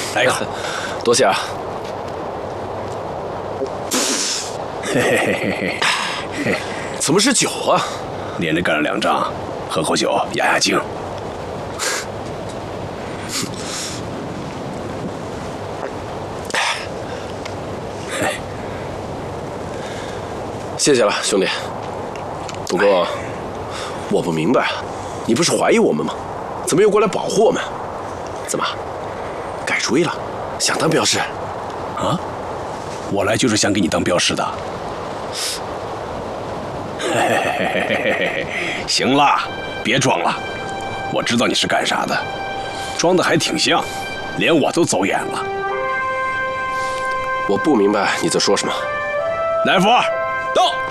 来一口， 多谢啊。 嘿嘿嘿嘿嘿， 怎么是酒啊？ 连着干了2仗，喝口酒压压惊。 谢谢了，兄弟。不过，我不明白，你不是怀疑我们吗？怎么又过来保护我们？怎么，改主意了？想当镖师？ 啊？我来就是想给你当镖师的。嘿嘿嘿嘿嘿嘿，行了，别装了，我知道你是干啥的，装的还挺像，连我都走眼了。 我不明白你在说什么。 来福， 到。